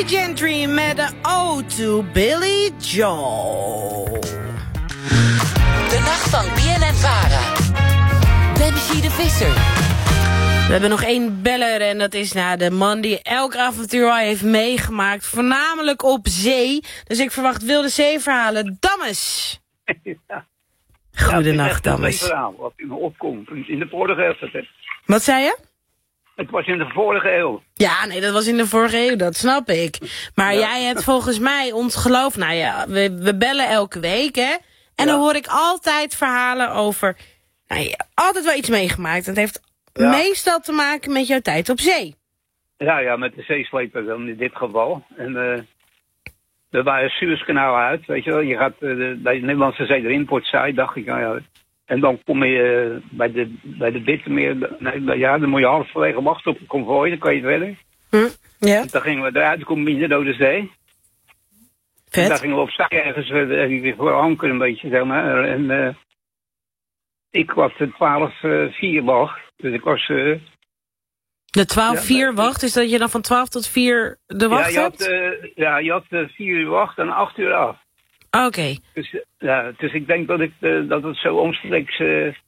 Gentry met de O to Billy Joel. De nacht van BNN-Vara. Dennis de Visser. We hebben nog één beller en dat is de man die elk avontuur al heeft meegemaakt. Voornamelijk op zee. Dus ik verwacht wilde zeeverhalen. Dammes. Ja. Goedenacht, Dammes. Het verhaal wat in me opkomt. In de vorige eeuw. Wat zei je? Het was in de vorige eeuw. Ja, nee, dat was in de vorige eeuw, dat snap ik. Maar jij hebt volgens mij ons geloof... Nou ja, we bellen elke week, hè? En dan hoor ik altijd verhalen over... Nou, je hebt altijd wel iets meegemaakt. Het heeft meestal te maken met jouw tijd op zee. Ja, met de zeesleper dan in dit geval. En er waren Suezkanaal uit, weet je wel. Je gaat bij de Nederlandse Zee de importzij, dacht ik. Nou ja. En dan kom je bij de Bittermeer. Dan moet je halverwege wachten op een konvooi, dan kan je het verder. Ja. En dan gingen we eruit, dan kom je in de Dode Zee. Vet. En daar gingen we op zak ergens weer voor anker een beetje, zeg maar. En ik was de 12-4 wacht. Dus ik was... De 12-4 wacht, is dat je dan van 12 tot 4 de wacht hebt? Je had 4 uur wacht en 8 uur af. Oké. Dus ik denk dat het zo omstreeks...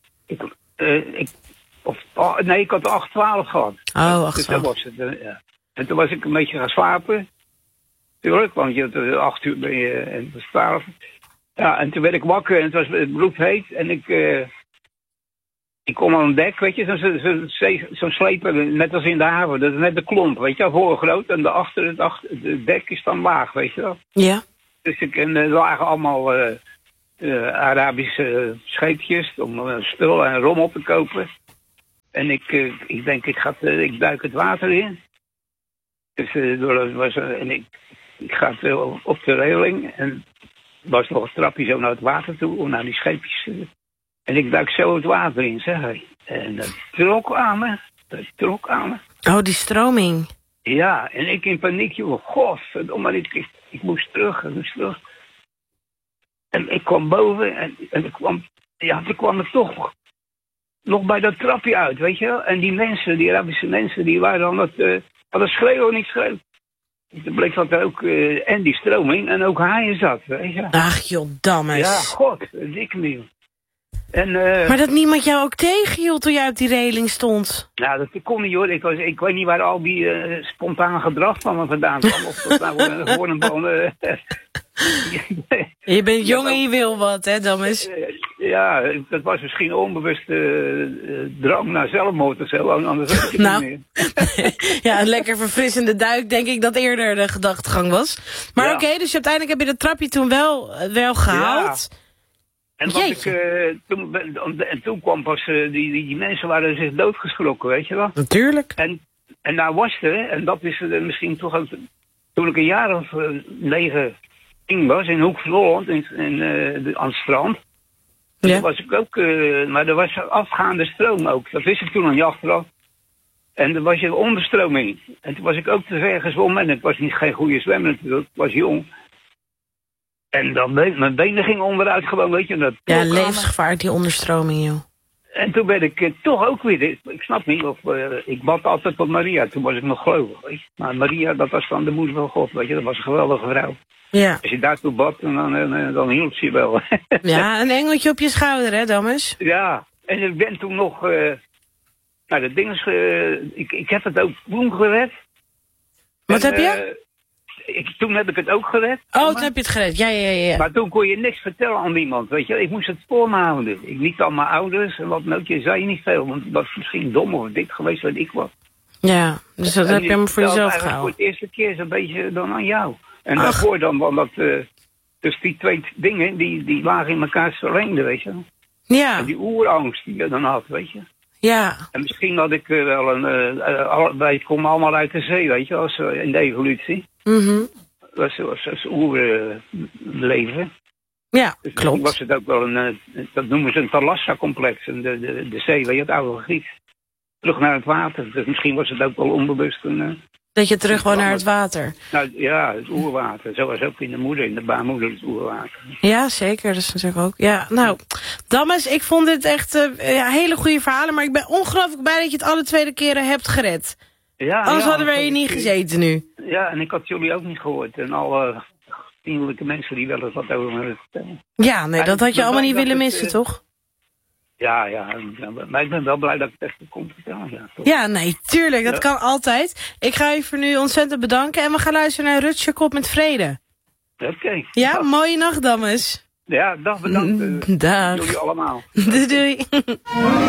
ik had 8-12 gehad. Oh, 8-12. Dus dat was het. Ja. En toen was ik een beetje gaan slapen. Tuurlijk, want je had 8 uur ben je en het was 12. Ja, en toen werd ik wakker en het was bloedheet. En ik kom aan een dek, weet je, zo'n sleper, net als in de haven. Dat is net de klomp, weet je, voor groot. En het dek is dan laag, weet je wel. Ja. Dus er lagen allemaal Arabische scheepjes om spul en rom op te kopen. En ik denk, ik duik het water in. Dus ik ga op de regeling en er was nog een trapje zo naar het water toe, om naar die scheepjes. En ik duik zo het water in, zeg hij. En dat trok aan me. Oh, die stroming. Ja, en ik in paniek, joh. Godverdomme, ik moest terug. En ik kwam boven en ik kwam er toch nog bij dat trapje uit, weet je wel. En die Arabische mensen, die waren dan hadden schreeuwen niet schreeuwen. Toen bleek dat er ook, en die stroming, en ook haaien zat, weet je. Ach joh, Dammes. Ja, dikke nieuw. Maar dat niemand jou ook tegenhield toen jij op die reling stond? Nou, dat kon niet hoor. Ik weet niet waar al die spontane gedrag van me vandaan kwam. Of dat nou gewoon een bal... Je bent jong en je wil wat, hè, Dammes? Ja, dat was misschien onbewuste drang naar zelfmoord of zo. Anders weet ik het niet meer. Ja, een lekker verfrissende duik, denk ik dat eerder de gedachtegang was. Maar oké, dus uiteindelijk heb je dat trapje toen wel gehaald. Ja. En toen kwam pas, die mensen waren zich doodgeschrokken, weet je wel. Natuurlijk. En daar was er, en dat is misschien toch ook, toen ik een jaar of 9 was, in Hoek van Holland, aan het strand. Ja. Toen was ik ook, maar er was afgaande stroom ook. Dat wist ik toen nog niet achteraf. En er was een onderstroming. En toen was ik ook te ver gezwommen. En het was geen goede zwemmer natuurlijk, ik was jong. En dan mijn benen gingen onderuit gewoon, weet je. Dat levensgevaar, die onderstroming, joh. En toen werd ik toch ook weer, ik snap niet, ik bad altijd tot Maria. Toen was ik nog gelovig, weet je. Maar Maria, dat was dan de moeder van God, weet je. Dat was een geweldige vrouw. Ja. Als je daartoe bad, dan hielp ze je wel. Ja, een engeltje op je schouder, hè, Dammes? Ja, en ik ben toen nog, dat ding is, ik heb het ook toen gered. Wat heb je? Toen heb ik het ook gered. Oh, toen heb je het gered, ja. Maar toen kon je niks vertellen aan niemand, weet je. Ik moest het voor me houden. Niet aan mijn ouders en wat nou, je zei niet veel. Want dat was misschien dom of dik geweest, weet ik wat. Ja, dus dat heb je hem voor jezelf gehouden. Voor de eerste keer zo'n beetje dan aan jou. En daarvoor dan, want dus die twee dingen, die lagen in elkaar verlengde, weet je. Ja. En die oerangst die je dan had, weet je. Ja. En misschien had ik wel wij komen allemaal uit de zee, weet je, als in de evolutie. Dat was oerleven. Ja, dus klopt. Was het ook wel dat noemen ze een Thalassa-complex, de zee, weet je, het oude Grieks. Terug naar het water, dus misschien was het ook wel onbewust dat je terug wou naar het water. Nou ja, het oerwater. Zoals ook in de baarmoeder het oerwater. Ja, zeker. Dat is natuurlijk ook. Ja, nou, Dammes, ik vond dit echt hele goede verhalen. Maar ik ben ongelooflijk blij dat je het alle tweede keren hebt gered. Ja, anders hadden we hier niet gezeten nu. Ja, en ik had jullie ook niet gehoord. En alle vriendelijke mensen die wel eens wat over me vertellen. Ja, nee, dat had je allemaal niet willen missen, toch? Ja, maar ik ben wel blij dat ik het echt kon vertellen. Ja, toch? Ja, nee, tuurlijk, dat kan altijd. Ik ga je voor nu ontzettend bedanken en we gaan luisteren naar Rutger Kop met Vrede. Oké. Ja, Dag. mooie nacht, dames. Ja, dag bedankt. Dag. Jullie allemaal. Doei.